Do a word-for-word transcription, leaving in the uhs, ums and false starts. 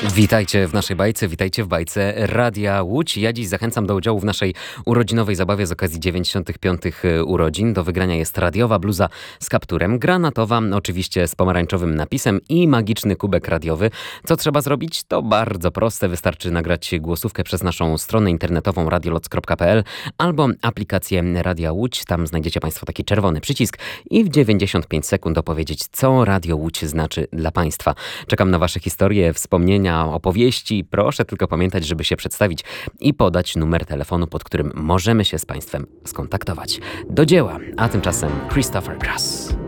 Witajcie w naszej bajce, witajcie w bajce Radia Łódź. Ja dziś zachęcam do udziału w naszej urodzinowej zabawie z okazji dziewięćdziesiątych piątych urodzin. Do wygrania jest radiowa bluza z kapturem, granatowa, oczywiście z pomarańczowym napisem i magiczny kubek radiowy. Co trzeba zrobić? To bardzo proste. Wystarczy nagrać głosówkę przez naszą stronę internetową radioloc kropka p l albo aplikację Radia Łódź. Tam znajdziecie Państwo taki czerwony przycisk i w dziewięćdziesiąt pięć sekund opowiedzieć, co Radio Łódź znaczy dla Państwa. Czekam na Wasze historie, wspomnienia, opowieści. Proszę tylko pamiętać, żeby się przedstawić i podać numer telefonu, pod którym możemy się z Państwem skontaktować. Do dzieła, a tymczasem Christopher Cross.